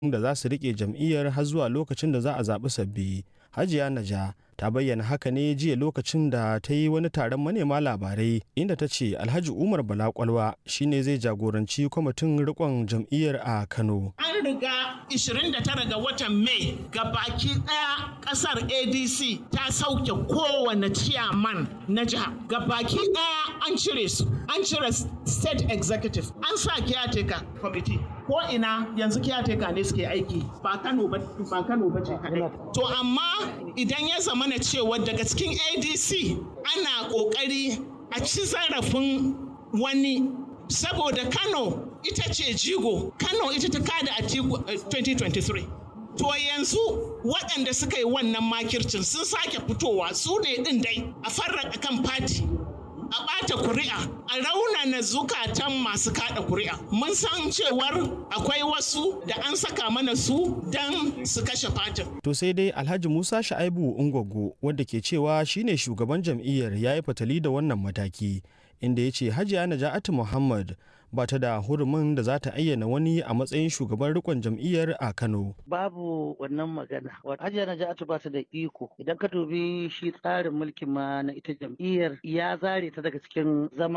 da za su riƙe jam'iyyar har zuwa lokacin da za a zaɓi sabbi. Hajiya Naja ta bayyana haka ne jiya lokacin da ta yi wani taron manema labarai inda ta ce Alhaji Umar Bala Kwalwa shine zai jagoranci kwamitin riƙon jam'iyyar a Kano. An riga 29 ga watan Mai ga baki ɗaya ƙasar ADC ta sauke kowane ciyaman na jiha. Ga baki ɗaya an cire su, an cire state executive, an sa caretaker committee. Ko ina yanzu caretaker ne suke aiki ba Kano ba ce kadai. To amma idan ya zama na cewa daga cikin ADC ana kokari a ci zarafin wani saboda Kano ita ce jigo, Kano ita ta kada a 2023. To yanzu waɗanda suka yi wannan makircin sun sake fitowa su ne ɗin dai a farraka kan fati. A ɓata kuri'a, a raunana zukatan masu kaɗa kuri'a. Mun san cewar akwai wasu da an saka mana su don su kashe fatin. To sai dai Alhaji Musa Sha'aibu Ungwaggo wanda ke cewa shine shugaban jam'iyyar ya yi fatali da wannan mataki, inda ya ce Hajiya Naja'atu Muhammad ba ta da hurumin da za ta ayyana wani a matsayin shugaban rikon jam'iyyar a Kano. Babu wannan magana. Hajiya Naja'atu ba ta da iko. Idan ka dubi shi tsarin mulkin ma na ita jam'iyyar ya zare ta daga cikin zama